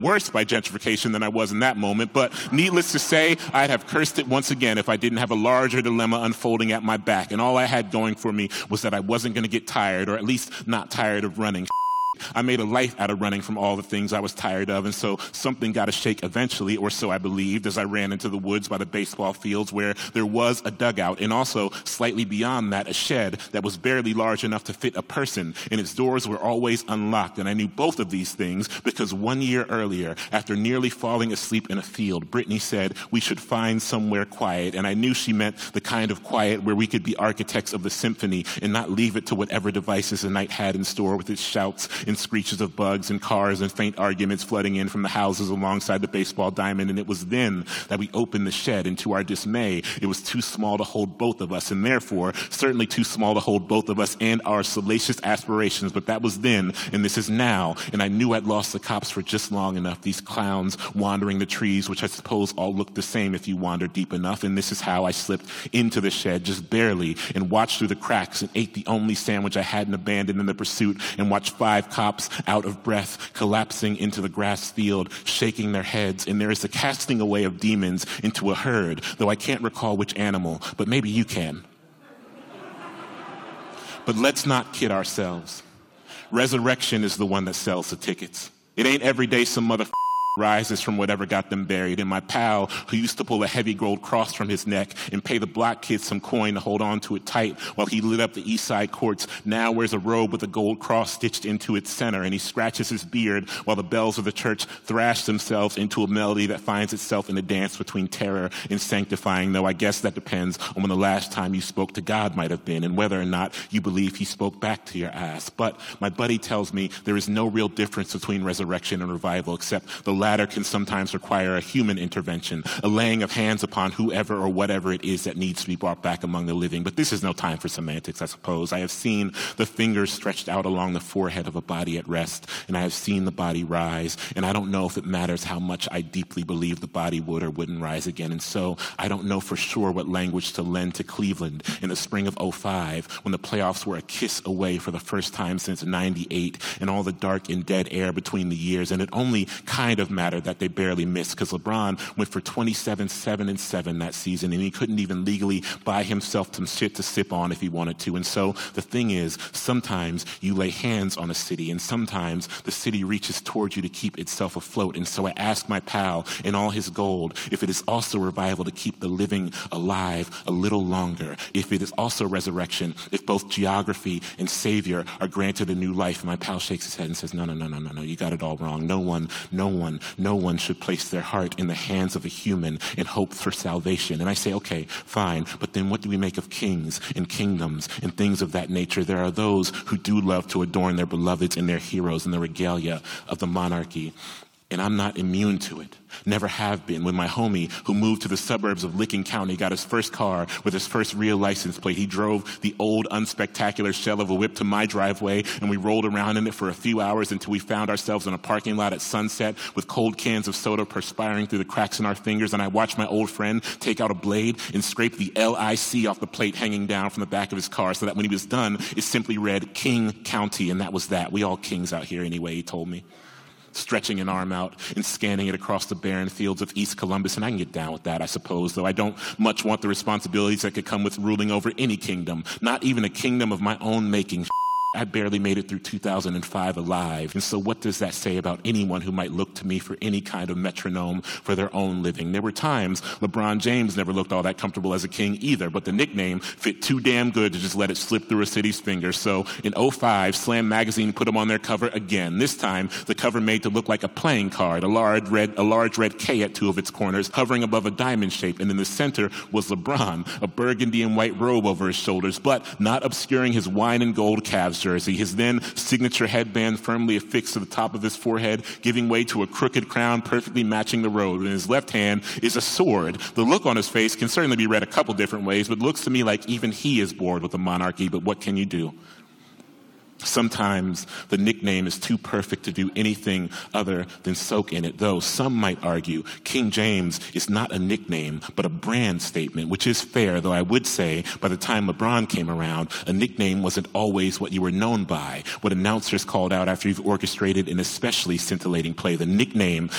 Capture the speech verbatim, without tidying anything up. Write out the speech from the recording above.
worse by gentrification than I was in that moment, but needless to say, I'd have cursed it once again if I didn't have a larger dilemma unfolding at my back, and all I had going for me was that I wasn't going to get tired, or at least not tired of running. I made a life out of running from all the things I was tired of, and so something got to shake eventually, or so I believed, as I ran into the woods by the baseball fields where there was a dugout, and also, slightly beyond that, a shed that was barely large enough to fit a person, and its doors were always unlocked. And I knew both of these things because one year earlier, after nearly falling asleep in a field, Brittany said we should find somewhere quiet, and I knew she meant the kind of quiet where we could be architects of the symphony and not leave it to whatever devices the night had in store with its shouts and screeches of bugs and cars and faint arguments flooding in from the houses alongside the baseball diamond. And it was then that we opened the shed, and to our dismay, it was too small to hold both of us, and therefore certainly too small to hold both of us and our salacious aspirations. But that was then, and this is now, and I knew I'd lost the cops for just long enough, these clowns wandering the trees, which I suppose all look the same if you wander deep enough. And this is how I slipped into the shed, just barely, and watched through the cracks and ate the only sandwich I hadn't abandoned in the pursuit, and watched five cops, out of breath, collapsing into the grass field, shaking their heads. And there is a casting away of demons into a herd, though I can't recall which animal, but maybe you can. But let's not kid ourselves. Resurrection is the one that sells the tickets. It ain't every day some mother rises from whatever got them buried. And my pal, who used to pull a heavy gold cross from his neck and pay the block kids some coin to hold on to it tight while he lit up the East Side courts, now wears a robe with a gold cross stitched into its center, and he scratches his beard while the bells of the church thrash themselves into a melody that finds itself in a dance between terror and sanctifying, though I guess that depends on when the last time you spoke to God might have been, and whether or not you believe he spoke back to your ass. But my buddy tells me there is no real difference between resurrection and revival, except the latter can sometimes require a human intervention, a laying of hands upon whoever or whatever it is that needs to be brought back among the living. But this is no time for semantics, I suppose. I have seen the fingers stretched out along the forehead of a body at rest, and I have seen the body rise, and I don't know if it matters how much I deeply believe the body would or wouldn't rise again. And so I don't know for sure what language to lend to Cleveland in the spring of oh five, when the playoffs were a kiss away for the first time since ninety-eight, and all the dark and dead air between the years. And it only kind of mattered that they barely missed, because LeBron went for twenty-seven, seven, and seven that season, and he couldn't even legally buy himself some shit to sip on if he wanted to. And so the thing is, sometimes you lay hands on a city, and sometimes the city reaches towards you to keep itself afloat. And so I asked my pal in all his gold if it is also revival to keep the living alive a little longer, if it is also resurrection, if both geography and Savior are granted a new life. And my pal shakes his head and says, no, no, no, no, no, no, you got it all wrong. No one, no one, no one should place their heart in the hands of a human in hope for salvation. And I say, okay, fine, but then what do we make of kings and kingdoms and things of that nature? There are those who do love to adorn their beloveds and their heroes in the regalia of the monarchy. And I'm not immune to it. Never have been. When my homie, who moved to the suburbs of Licking County, got his first car with his first real license plate, he drove the old, unspectacular shell of a whip to my driveway, and we rolled around in it for a few hours until we found ourselves in a parking lot at sunset with cold cans of soda perspiring through the cracks in our fingers. And I watched my old friend take out a blade and scrape the L I C off the plate hanging down from the back of his car, so that when he was done, it simply read King County, and that was that. We all kings out here anyway, he told me, stretching an arm out and scanning it across the barren fields of East Columbus. And I can get down with that, I suppose, though I don't much want the responsibilities that could come with ruling over any kingdom, not even a kingdom of my own making. I barely made it through two thousand five alive. And so what does that say about anyone who might look to me for any kind of metronome for their own living? There were times LeBron James never looked all that comfortable as a king either, but the nickname fit too damn good to just let it slip through a city's fingers. So in oh five, Slam Magazine put him on their cover again. This time, the cover made to look like a playing card, a large red, a large red K at two of its corners, hovering above a diamond shape. And in the center was LeBron, a burgundy and white robe over his shoulders, but not obscuring his wine and gold Cavs jersey, his then signature headband firmly affixed to the top of his forehead, giving way to a crooked crown perfectly matching the robe. In his left hand is a sword. The look on his face can certainly be read a couple different ways, but it looks to me like even he is bored with the monarchy. But what can you do? Sometimes the nickname is too perfect to do anything other than soak in it, though some might argue King James is not a nickname, but a brand statement, which is fair, though I would say by the time LeBron came around, a nickname wasn't always what you were known by, what announcers called out after you've orchestrated an especially scintillating play. The nickname